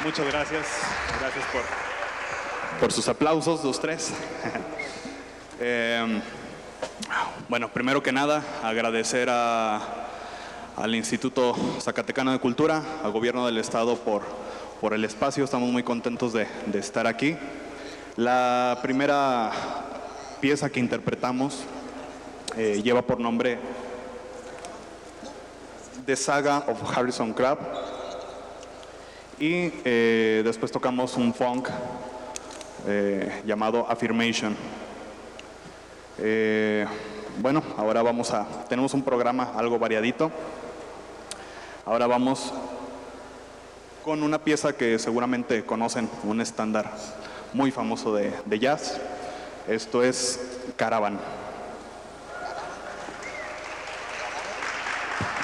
Muchas gracias. Gracias por sus aplausos, los tres. Bueno, primero que nada, agradecer al Instituto Zacatecano de Cultura, al Gobierno del Estado por el espacio. Estamos muy contentos de estar aquí. La primera pieza que interpretamos lleva por nombre The Saga of Harrison Crabb. Y después tocamos un funk llamado Affirmation. Bueno, ahora tenemos un programa algo variadito. Ahora vamos con una pieza que seguramente conocen, un estándar muy famoso de jazz. Esto es Caravan.